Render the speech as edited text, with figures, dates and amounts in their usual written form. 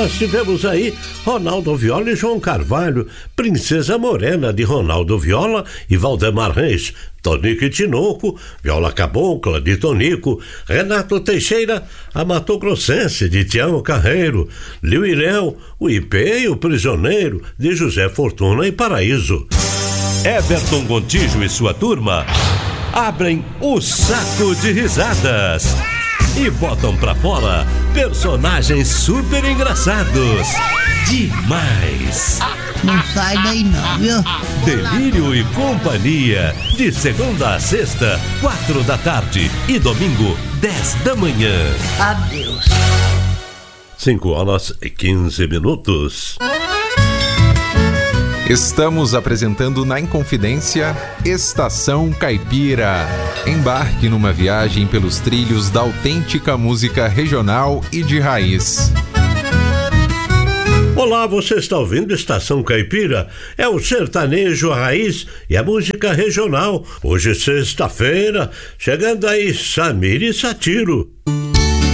nós tivemos aí Ronaldo Viola e João Carvalho, Princesa Morena de Ronaldo Viola e Valdemar Reis, Tonico e Tinoco, Viola Cabocla de Tonico, Renato Teixeira, a Mato Grossense de Tião Carreiro, Liu e Léo, o IP e o Prisioneiro de José Fortuna e Paraíso. Everton Gontijo e sua turma abrem o saco de risadas e botam pra fora personagens super engraçados. Demais! Não sai daí não, viu? Delírio e Companhia, de segunda a sexta, 4 da tarde e domingo, 10 da manhã. Adeus. 5h15. Estamos apresentando na Inconfidência Estação Caipira. Embarque numa viagem pelos trilhos da autêntica música regional e de raiz. Olá, você está ouvindo Estação Caipira? É o sertanejo, a raiz e a música regional. Hoje, sexta-feira, chegando aí Samir e Satiro.